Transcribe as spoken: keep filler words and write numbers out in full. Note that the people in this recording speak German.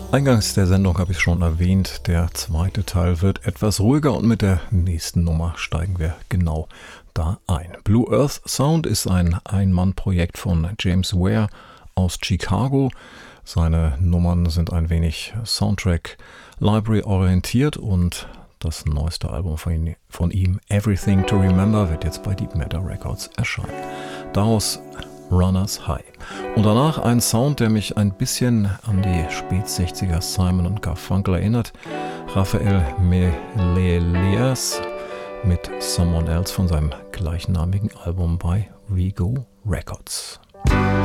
Eingangs der Sendung habe ich schon erwähnt, der zweite Teil wird etwas ruhiger und mit der nächsten Nummer steigen wir genau da ein. Blue Earth Sound ist ein Ein-Mann-Projekt von James Ware aus Chicago. Seine Nummern sind ein wenig Soundtrack-Library orientiert und das neueste Album von ihm, von ihm, Everything to Remember, wird jetzt bei Deep Matter Records erscheinen. Daraus Runners High. Und danach ein Sound, der mich ein bisschen an die Spät-sechziger Simon und Garfunkel erinnert. Raphael Meleleas mit Someone Else von seinem gleichnamigen Album bei Vigo Records.